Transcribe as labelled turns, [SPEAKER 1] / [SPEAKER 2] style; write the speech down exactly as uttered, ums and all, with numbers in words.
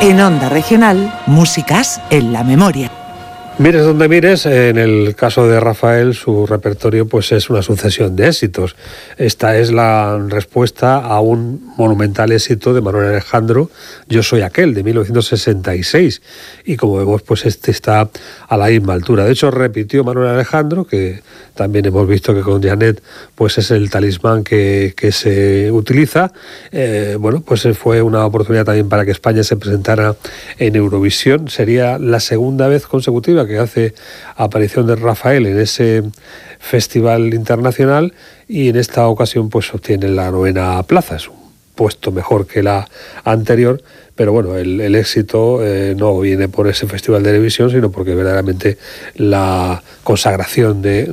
[SPEAKER 1] En Onda Regional, músicas en la memoria.
[SPEAKER 2] Mires donde mires, en el caso de Rafael, su repertorio pues es una sucesión de éxitos. Esta es la respuesta a un monumental éxito de Manuel Alejandro, Yo soy aquel, de mil novecientos sesenta y seis. Y como vemos, pues este está a la misma altura. De hecho, repitió Manuel Alejandro, que también hemos visto que con Janet pues es el talismán que, que se utiliza. Eh, bueno, pues fue una oportunidad también para que España se presentara en Eurovisión. Sería la segunda vez consecutiva que hace aparición de Rafael en ese festival internacional, y en esta ocasión pues obtiene la novena plaza. Es un puesto mejor que la anterior, pero bueno, el, el éxito eh, no viene por ese festival de televisión, sino porque verdaderamente la consagración de